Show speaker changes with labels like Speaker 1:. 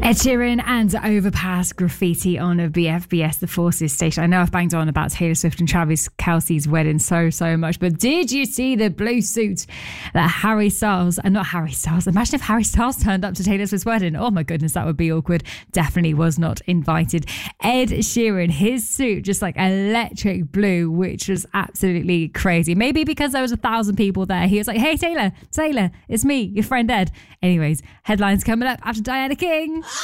Speaker 1: Ed Sheeran and Overpass graffiti on a BFBS, the Forces station. I know I've banged on about Taylor Swift and Travis Kelce's wedding so much, but did you see the blue suit that Harry Styles, and not Harry Styles, imagine if Harry Styles turned up to Taylor Swift's wedding. Oh my goodness, that would be awkward. Definitely was not invited. Ed Sheeran, his suit just like electric blue, which was absolutely crazy. Maybe because there was 1,000 people there, he was like, hey Taylor, it's me, your friend Ed. Anyways, headlines coming up after Diana King.